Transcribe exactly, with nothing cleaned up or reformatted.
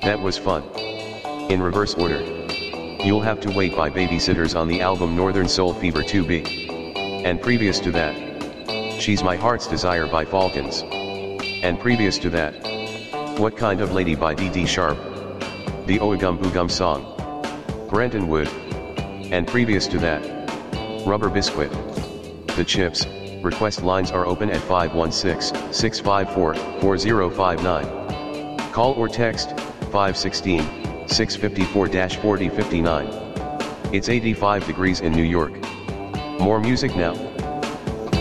That was fun. In reverse order. You'll Have to Wait by Babysitters on the album Northern Soul Fever two B. And previous to that, She's My Heart's Desire by Falcons. And previous to that, What Kind of Lady by D D Sharp. The Oagum Boogum song. Brenton Wood. And previous to that, Rubber Biscuit. The Chips. Request lines are open at five one six, six five four, four zero five nine. Call or text, five one six, six five four, four zero five nine. It's eighty-five degrees in New York. More music now.